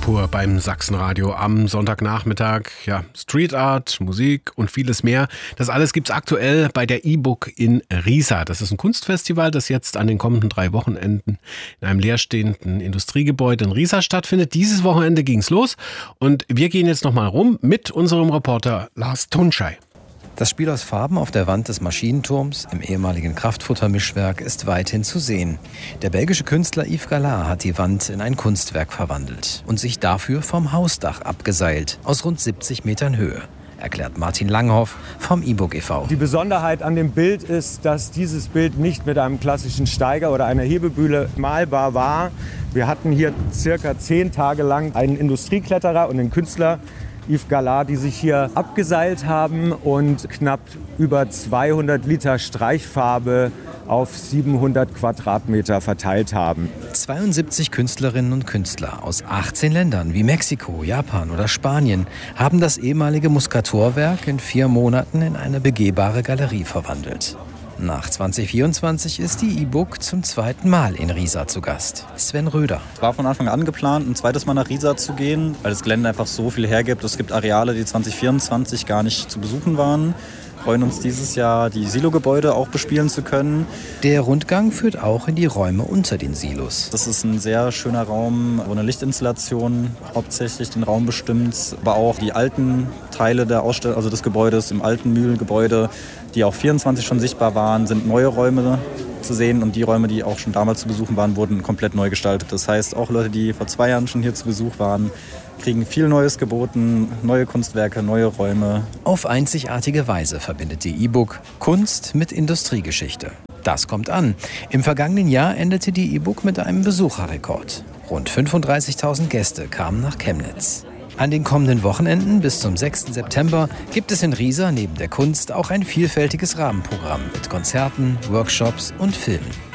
Kultur beim Sachsenradio am Sonntagnachmittag. Ja, Street Art, Musik und vieles mehr. Das alles gibt's aktuell bei der E-Book in Riesa. Das ist ein Kunstfestival, das jetzt an den kommenden 3 Wochenenden in einem leerstehenden Industriegebäude in Riesa stattfindet. Dieses Wochenende ging's los und wir gehen jetzt nochmal rum mit unserem Reporter Lars Tonschei. Das Spiel aus Farben auf der Wand des Maschinenturms im ehemaligen Kraftfuttermischwerk ist weithin zu sehen. Der belgische Künstler Yves Gallard hat die Wand in ein Kunstwerk verwandelt und sich dafür vom Hausdach abgeseilt, aus rund 70 Metern Höhe, erklärt Martin Langhoff vom E-Book e.V. Die Besonderheit an dem Bild ist, dass dieses Bild nicht mit einem klassischen Steiger oder einer Hebebühne malbar war. Wir hatten hier circa 10 Tage lang einen Industriekletterer und einen Künstler, Yves Gallard, die sich hier abgeseilt haben und knapp über 200 Liter Streichfarbe auf 700 Quadratmeter verteilt haben. 72 Künstlerinnen und Künstler aus 18 Ländern wie Mexiko, Japan oder Spanien haben das ehemalige Muscator-Werk in 4 Monaten in eine begehbare Galerie verwandelt. Nach 2024 ist die E-Book zum 2. Mal in Riesa zu Gast. Sven Röder. Es war von Anfang an geplant, ein zweites Mal nach Riesa zu gehen, weil das Gelände einfach so viel hergibt. Es gibt Areale, die 2024 gar nicht zu besuchen waren. Wir freuen uns dieses Jahr, die Silo-Gebäude auch bespielen zu können. Der Rundgang führt auch in die Räume unter den Silos. Das ist ein sehr schöner Raum, wo eine Lichtinstallation hauptsächlich den Raum bestimmt, aber auch die alten Teile der Ausstellung, also des Gebäudes, im alten Mühlengebäude, die auch 24 schon sichtbar waren, sind neue Räume zu sehen und die Räume, die auch schon damals zu besuchen waren, wurden komplett neu gestaltet. Das heißt, auch Leute, die vor 2 Jahren schon hier zu Besuch waren, kriegen viel Neues geboten, neue Kunstwerke, neue Räume. Auf einzigartige Weise verbindet die E-Book Kunst mit Industriegeschichte. Das kommt an. Im vergangenen Jahr endete die E-Book mit einem Besucherrekord. Rund 35.000 Gäste kamen nach Chemnitz. An den kommenden Wochenenden bis zum 6. September gibt es in Riesa neben der Kunst auch ein vielfältiges Rahmenprogramm mit Konzerten, Workshops und Filmen.